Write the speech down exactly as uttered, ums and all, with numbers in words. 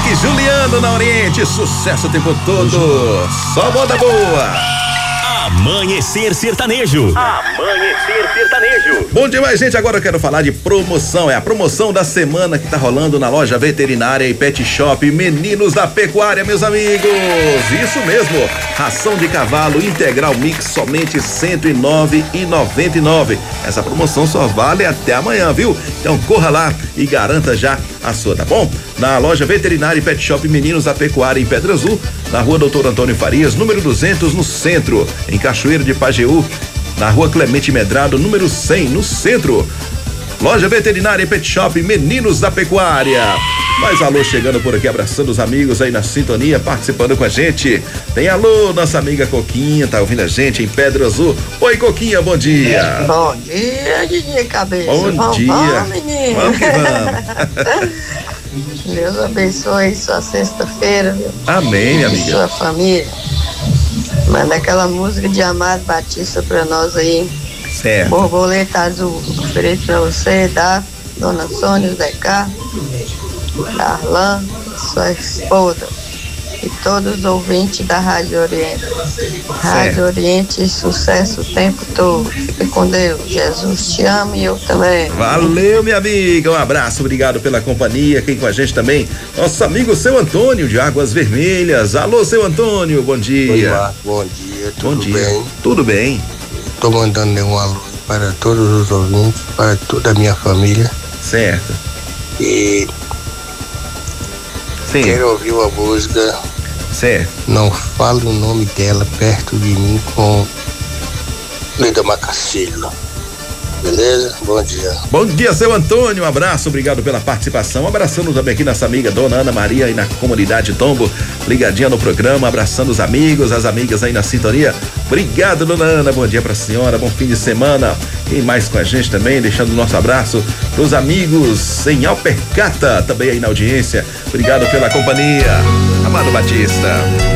Henrique Juliano na Oriente, sucesso o tempo todo, só moda boa. Amanhecer Sertanejo. Amanhecer Sertanejo. Bom demais, gente. Agora eu quero falar de promoção. É a promoção da semana que tá rolando na loja veterinária e pet shop Meninos da Pecuária, meus amigos. Isso mesmo. Ração de cavalo integral mix somente cento e nove reais e noventa e nove centavos. Essa promoção só vale até amanhã, viu? Então corra lá e garanta já a sua, tá bom? Na loja veterinária e pet shop Meninos da Pecuária em Pedra Azul, na rua Doutor Antônio Farias, número duzentos, no centro. Em Cachoeiro de Pajeú, na rua Clemente Medrado, número cem, no centro. Loja veterinária e pet shop Meninos da Pecuária. Mais alô chegando por aqui, abraçando os amigos aí na sintonia, participando com a gente. Tem alô, nossa amiga Coquinha, tá ouvindo a gente em Pedra Azul. Oi, Coquinha, bom dia. Bom dia, Didi Cabeça. Bom vamos, dia. Vamos, menino. Vamos que vamos. Deus abençoe sua sexta-feira, viu? Amém, minha amiga. Sua família. Manda aquela música de Amado Batista pra nós aí. Certo. Borboleta Azul. Ofereço pra você, da Dona Sônia, Zé Carlos, Darlan, sua esposa e todos os ouvintes da Rádio Oriente. Rádio Oriente, sucesso o tempo todo. Fique com Deus. Jesus te ama e eu também. Valeu, minha amiga. Um abraço, obrigado pela companhia. Quem com a gente também? Nosso amigo seu Antônio de Águas Vermelhas. Alô, seu Antônio, bom dia. Oi, Marco, bom dia. Tudo bom dia. bem? Tudo bem. Estou mandando um alô para todos os ouvintes, para toda a minha família. Certo. E Sim. Quero ouvir uma música. Certo. Não fale o nome dela perto de mim com Leda Macacillo. Beleza? Bom dia. Bom dia, seu Antônio. Um abraço, obrigado pela participação. Abraçando também aqui nossa amiga Dona Ana Maria aí na comunidade Tombo, ligadinha no programa, abraçando os amigos, as amigas aí na sintonia. Obrigado, Dona Ana. Bom dia pra senhora, bom fim de semana. Quem mais com a gente também, deixando o nosso abraço pros amigos em Alpercata, também aí na audiência. Obrigado pela companhia. Amado Batista.